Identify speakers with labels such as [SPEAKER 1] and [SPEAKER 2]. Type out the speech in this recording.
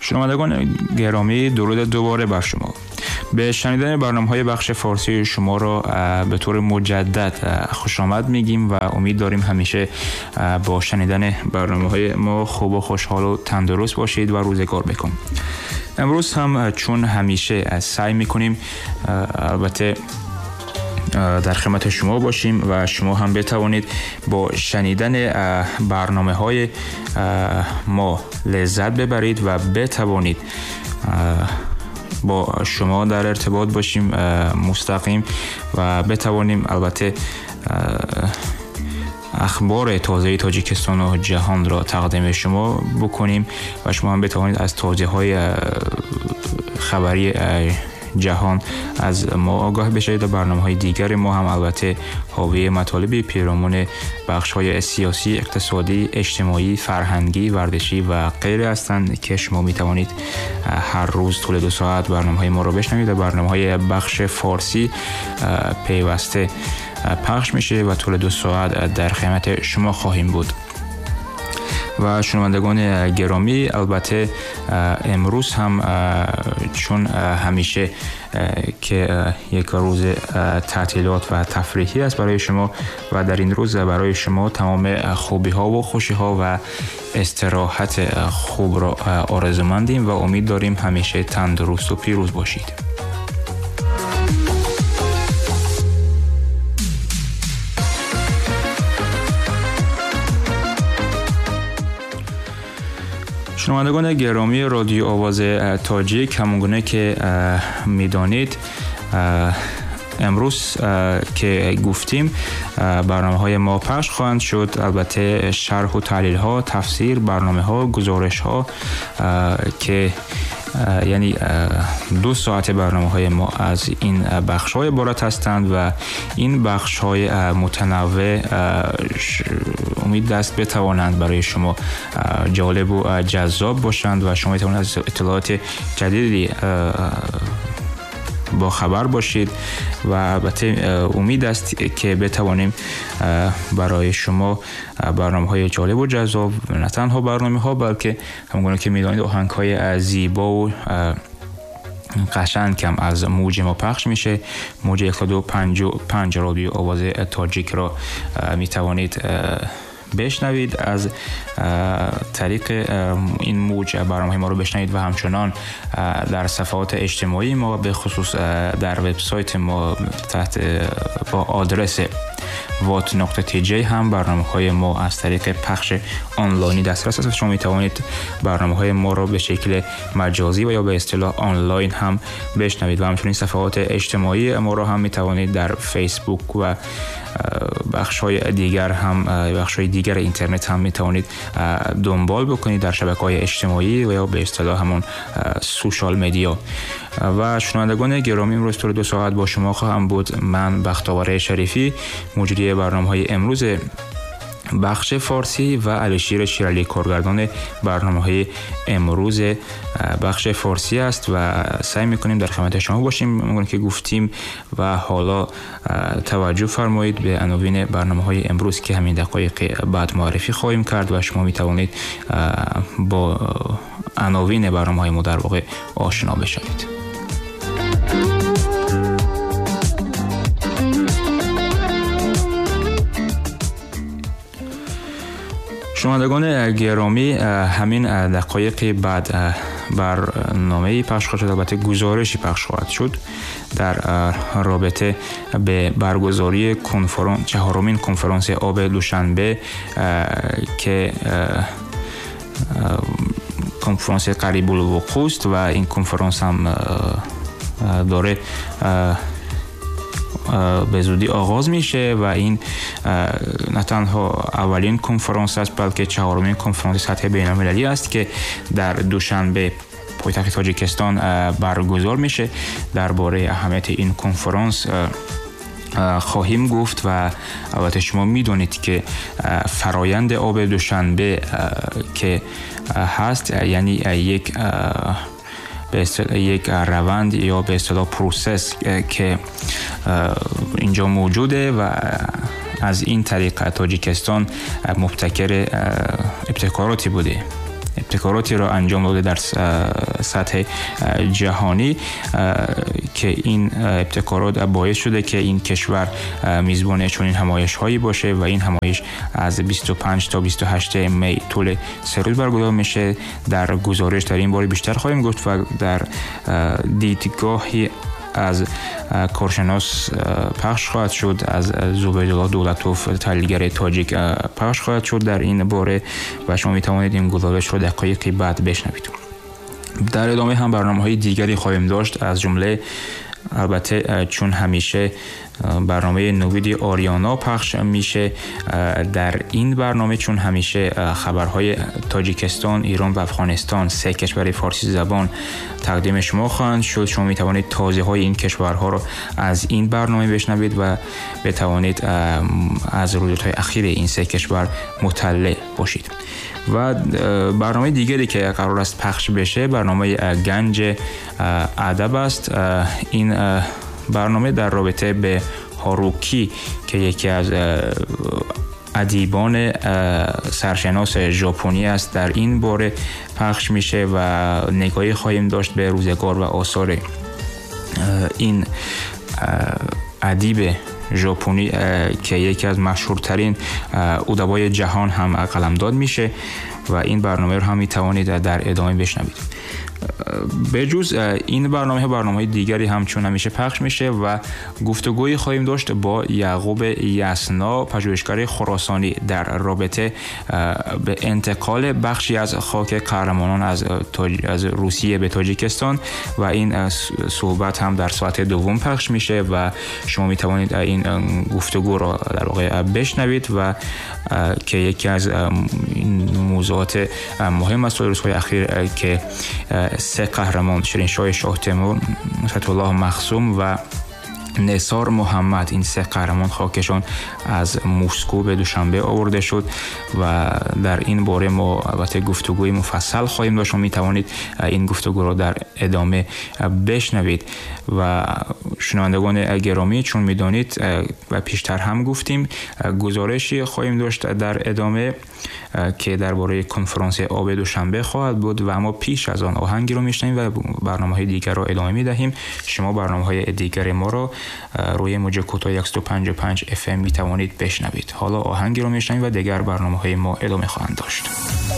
[SPEAKER 1] شنوندگان گرامی، درود دوباره بر شما. به شنیدن برنامه‌های بخش فارسی شما را به طور مجدد خوش آمد میگیم و امید داریم همیشه با شنیدن برنامه‌های ما خوب و خوشحال و تندرست باشید و روزگار بکن. امروز هم چون همیشه سعی میکنیم البته در خدمت شما باشیم و شما هم بتوانید با شنیدن برنامه‌های ما لذت ببرید و بتوانید با شما در ارتباط باشیم مستقیم و بتوانیم البته اخبار تازه تاجیکستان و جهان را تقدیم شما بکنیم و شما هم بتوانید از توضیحات خبری جهان از ما آگاه بشید. و برنامه‌های دیگر ما هم البته حاوی مطالب پیرامون بخش‌های سیاسی، اقتصادی، اجتماعی، فرهنگی، ورزشی و غیره هستند که شما می‌توانید هر روز طول 2 ساعت برنامه‌های ما را بشنوید. و برنامه‌های بخش فارسی پیوسته پخش میشه و طول 2 ساعت در خدمت شما خواهیم بود. و شنوندگان گرامی، البته امروز هم چون همیشه که یک روز تعطیلات و تفریحی است برای شما و در این روز برای شما تمام خوبی ها و خوشی ها و استراحت خوب را آرزومندیم و امید داریم همیشه تندرست و پیروز باشید. شنوندگان گرامی رادیو آواز تاجیک، همونگونه که میدانید امروز که گفتیم برنامه‌های ما پخش خواهند شد. البته شرح و تحلیل ها، تفسیر، برنامه ها، گزارش ها که یعنی 2 ساعت برنامه‌های ما از این بخش‌های عبارت هستند و این بخش‌های متنوع امید است بتوانند برای شما جالب و جذاب باشند و شما بتوانید از اطلاعات جدیدی با خبر باشید و البته امید است که بتوانیم برای شما برنامه‌های جالب و جذاب، نه تنها برنامه‌ها بلکه همونگونه که می‌دانید آهنگ‌های زیبا و قشنگ هم از موج ما پخش میشه. موج 105 رادیو آواز تاجیک را می‌توانید بشنوید از طریق این موج برنامه ما رو بشنوید و همچنان در صفحات اجتماعی ما به خصوص در وبسایت ما تحت با آدرس wat.tj هم برنامه‌های ما از طریق پخش آنلاینی دسترس است. شما می‌توانید برنامه‌های ما را به شکل مجازی و یا به اصطلاح آنلاین هم بشنوید و همچنین صفحات اجتماعی ما را هم می‌توانید در فیسبوک و بخش‌های دیگر هم بخش‌های دیگر اینترنت هم می‌توانید دنبال بکنید در شبکه‌های اجتماعی و یا به اصطلاح همون سوشال مدیا. و شنوندگان گرامی، امروز طول 2 ساعت با شما خواهم بود. من بختاور شریفی، مجری برنامه‌های امروز بخش فارسی و علیشیر شیرالی کارگردان برنامه‌های امروز بخش فارسی است و سعی می‌کنیم در خدمت شما باشیم همونطور که گفتیم. و حالا توجه فرمایید به عناوین برنامه‌های امروز که همین دقایق بعد معرفی خواهیم کرد و شما می‌توانید با عناوین برنامه‌های ما در واقع آشنا بشوید. شنوندگان گرامی، همین دقایق بعد برنامه پخش خواهد شد، البته گزارشی پخش خواهد شد در رابطه به برگزاری چهارمین کنفرانس آب دوشنبه که کنفرانس قریب الوقوع است و این کنفرانس هم داره به زودی آغاز میشه و این نه تنها اولین کنفرانس است بلکه 4مین کنفرانس سطح بین‌المللی است که در دوشنبه پایتخت تاجیکستان برگزار میشه. درباره اهمیت این کنفرانس خواهیم گفت و البته شما میدونید که فرایند آب دوشنبه که هست یعنی یک روند یا به اصطلاح پروسس که اینجا موجوده و از این طریق تاجیکستان مبتکر ابتکاراتی بوده ابتکاراتی را انجام داده در سطح جهانی که این ابتکارات باعث شده که این کشور میزبان چنین همایش هایی باشه و این همایش از 25 تا 28 می طول 3 روز برگزار میشه. در گزارش در این باره بیشتر خواهیم گفت و در دیدگاهی از کارشناس پخش خواهد شد، از زبیدالله دولتوف تحلیلگر تاجیک پخش خواهد شد در این باره و شما میتوانید این گزارش رو دقایقی بعد بشنوید. در ادامه هم برنامه‌های دیگری خواهیم داشت، از جمله البته چون همیشه برنامه نوید آریانا پخش میشه. در این برنامه چون همیشه خبرهای تاجیکستان، ایران و افغانستان، 3 کشور فارسی زبان تقدیم شما خواهند شد. شما میتوانید تازه‌های این کشورها رو از این برنامه بشنوید و بتوانید از رویدادهای اخیر این 3 کشور مطلع باشید. و برنامه دیگری که قرار است پخش بشه برنامه گنج ادب است. این برنامه در رابطه به هاروکی که یکی از ادیبان سرشناس ژاپنی است در این باره پخش میشه و نگاهی خواهیم داشت به روزگار و آثار این ادیب ژاپنی که یکی از مشهورترین ادبای جهان هم قلمداد میشه و این برنامه رو هم میتوانید در ادامه بشنوید. به جز این برنامه دیگری هم چون همیشه پخش میشه و گفتگویی خواهیم داشت با یعقوب یسنا، پژوهشگر خراسانی، در رابطه به انتقال بخشی از خاک قهرمانان از روسیه به تاجیکستان و این صحبت هم در ساعت دوم پخش میشه و شما میتوانید این گفتگو را در واقع بشنوید و که یکی از موضوعات مهم است در روزهای اخیر که 3 قهرمان شیرینشاه شاه تیمور، فتح الله مخزوم و نثار محمد، این 3 قهرمان خاکشان از مسکو به دوشنبه آورده شد و در این باره ما البته گفتگوی مفصل خواهیم داشت و می توانید این گفتگو را در ادامه بشنوید. و شنوندگان گرامی، چون میدانید و پیشتر هم گفتیم گزارشی خواهیم داشت در ادامه که درباره کنفرانس آب دوشنبه خواهد بود و اما پیش از آن آهنگی رو میشنویم و برنامه‌های دیگر را ادامه میدهیم. شما برنامه‌های دیگر ما را روی موج کوتاه 155 FM می توانید بشنوید. حالا آهنگی رو میشنویم و دیگر برنامه‌های ما ادامه خواهند داشت.